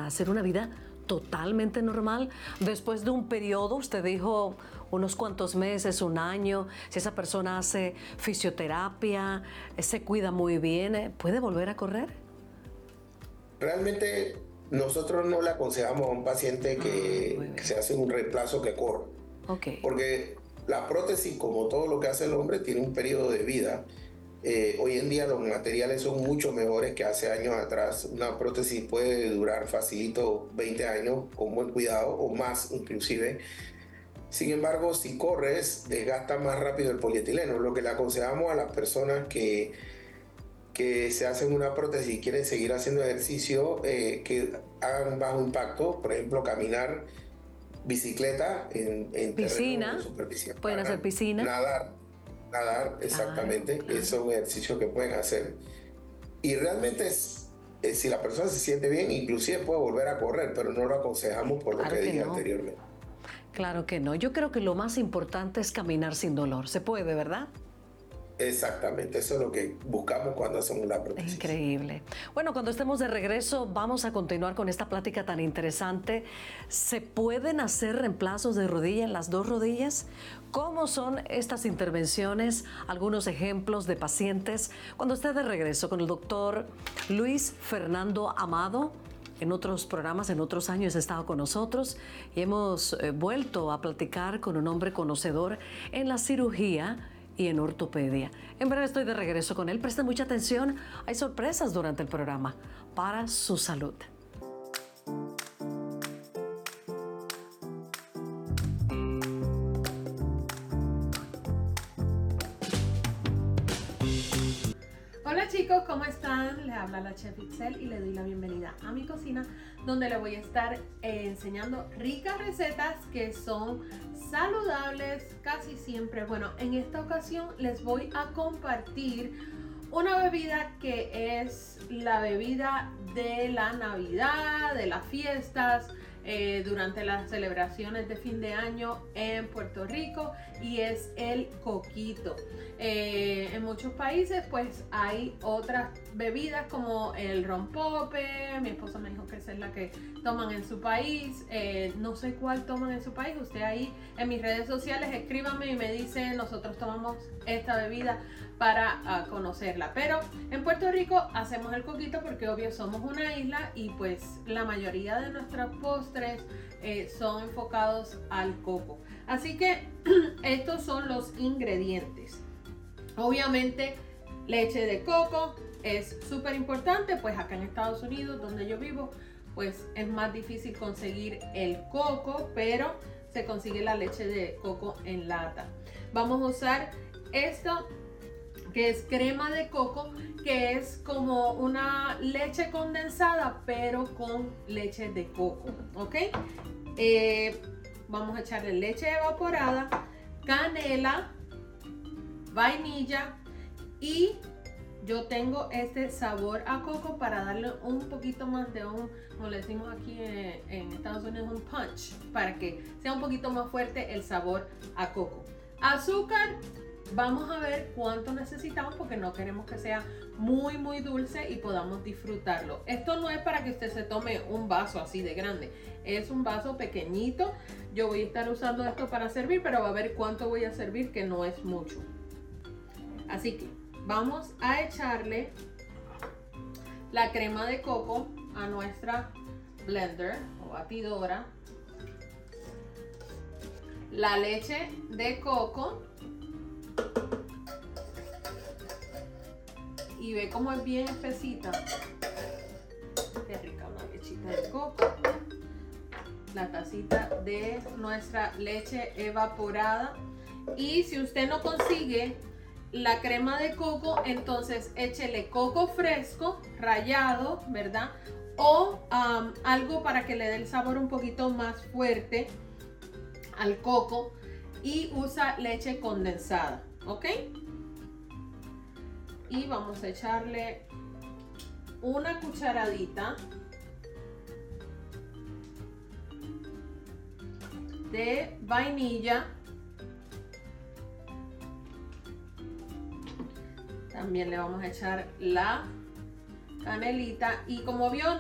a hacer una vida totalmente normal después de un periodo, usted dijo unos cuantos meses, un año, si esa persona hace fisioterapia, se cuida muy bien, ¿puede volver a correr? Realmente nosotros no le aconsejamos a un paciente Muy que bien. se hace un reemplazo que corra, Ok. porque la prótesis, como todo lo que hace el hombre, tiene un periodo de vida. Hoy en día los materiales son mucho mejores que hace años atrás. Una prótesis puede durar facilito 20 años con buen cuidado o más inclusive. Sin embargo, si corres, desgasta más rápido el polietileno. Lo que le aconsejamos a las personas que se hacen una prótesis y quieren seguir haciendo ejercicio, que hagan bajo impacto, por ejemplo, caminar, bicicleta en terreno con Piscina, superficie pueden hacer plana, piscina. nadar, Claro, exactamente, esos claro. son ejercicios que pueden hacer. Y realmente si la persona se siente bien, inclusive puede volver a correr, pero no lo aconsejamos por lo que Claro que dije no. anteriormente. Claro que no. Yo creo que lo más importante es caminar sin dolor. Se puede, ¿verdad? Exactamente, eso es lo que buscamos cuando hacemos la Es prótesis. increíble. Bueno, cuando estemos de regreso vamos a continuar con esta plática tan interesante. ¿Se pueden hacer reemplazos de rodilla en las dos rodillas? ¿Cómo son estas intervenciones? Algunos ejemplos de pacientes. Cuando esté de regreso con el doctor Luis Fernando Amado. En otros programas, en otros años ha estado con nosotros y hemos vuelto a platicar con un hombre conocedor en la cirugía y en ortopedia. En breve estoy de regreso con él. Presten mucha atención. Hay sorpresas durante el programa para su salud. Hola chicos, ¿cómo están? Les habla la chef Itzel y les doy la bienvenida a mi cocina, donde les voy a estar enseñando ricas recetas que son saludables casi siempre. Bueno, en esta ocasión les voy a compartir una bebida que es la bebida de la Navidad, de las fiestas, durante las celebraciones de fin de año en Puerto Rico, y es el coquito. En muchos países pues hay otras bebidas como el rompope. Mi esposa me dijo que esa es la que toman en su país. No sé cuál toman en su país. Usted ahí en mis redes sociales escríbame y me dice, nosotros tomamos esta bebida para conocerla. Pero en Puerto Rico hacemos el coquito porque obvio somos una isla y pues la mayoría de nuestros postres son enfocados al coco. Así que estos son los ingredientes. Obviamente leche de coco es súper importante, pues acá en Estados Unidos donde yo vivo pues es más difícil conseguir el coco, pero se consigue la leche de coco en lata. Vamos a usar esto que es crema de coco, que es como una leche condensada pero con leche de coco, ¿ok? Vamos a echarle leche evaporada, canela, vainilla, y yo tengo este sabor a coco para darle un poquito más de un, como le decimos aquí en Estados Unidos, un punch, para que sea un poquito más fuerte el sabor a coco. Azúcar, vamos a ver cuánto necesitamos porque no queremos que sea muy dulce y podamos disfrutarlo. Esto no es para que usted se tome un vaso así de grande, es un vaso pequeñito. Yo voy a estar usando esto para servir, pero va a ver cuánto voy a servir, que no es mucho. Así que vamos a echarle la crema de coco a nuestra blender o batidora, la leche de coco, y ve cómo es bien espesita. Qué rica una lechita de coco. La tacita de nuestra leche evaporada, y si usted no consigue la crema de coco, entonces échele coco fresco, rallado, ¿verdad? O algo para que le dé el sabor un poquito más fuerte al coco, y usa leche condensada, ¿ok? Y vamos a echarle una cucharadita de vainilla. También le vamos a echar la canelita, y como vio